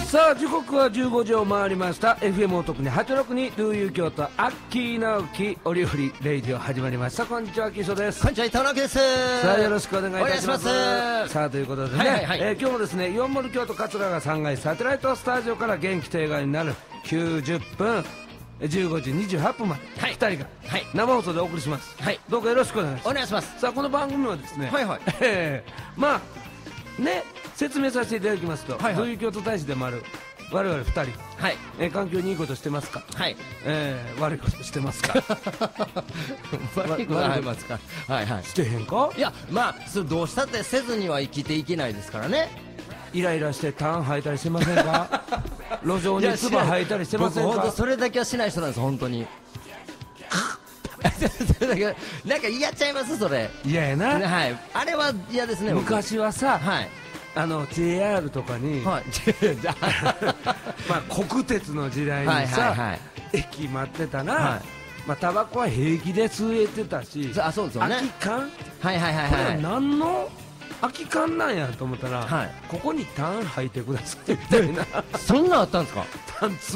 さあ時刻は15時を回りました。 FM お得に862 Do You 京都アッキー直樹お料理レイディオ始まりました。こんにちは、キーショです。 こんにちは、伊藤直樹です。 さあよろしくお願いいたします。 お願いします。 さあということでね、今日もですね、イオンモール京都桂川3階サテライトスタジオから元気定外になる90分15時28分まで、2人が生放送でお送りします。どうかよろしくお願いします。 お願いします。 さあこの番組はですね、まあね、説明させていただきますと、どういう京都大使でもある我々2人、環境にいいことしてますか、悪いことしてますか悪いことありますか、 してへんか。 いや、まあどうしたってせずには生きていけないですからね。 イライラしてターン吐いたりしてませんか路上に唾吐いたりしてませんか。 僕本当それだけはしない人なんです、本当になんか嫌っちゃいます、それ。 嫌やな。 あれは嫌ですね。 昔はさ、JR とかに、まあ国鉄の時代にさ、駅待ってたら、まあタバコは平気で吸えてたし、 そうですよね。 空き缶、これは何の空き缶なんやと思ったら、ここにターン履いてくださいみたいなそんなんあったんですか。 タンツ